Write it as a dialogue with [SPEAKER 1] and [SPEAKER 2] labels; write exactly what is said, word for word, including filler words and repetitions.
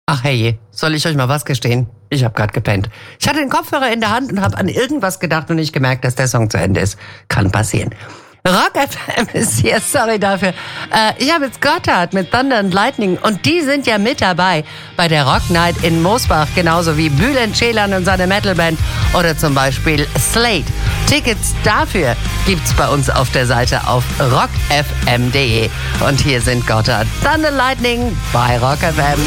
[SPEAKER 1] Ach hey, soll ich euch mal was gestehen? Ich habe gerade gepennt. Ich hatte den Kopfhörer in der Hand und habe an irgendwas gedacht und nicht gemerkt, dass der Song zu Ende ist. Kann passieren. Rock F M ist hier, sorry dafür. Äh, ich habe jetzt Gotthard mit Thunder and Lightning und die sind ja mit dabei bei der Rock Night in Mosbach, genauso wie Bülent Ceylan und seine Metalband oder zum Beispiel Slate. Tickets dafür gibt's bei uns auf der Seite auf rock f m punkt d e. Und hier sind Gotthard, Thunder and Lightning bei Rock F M.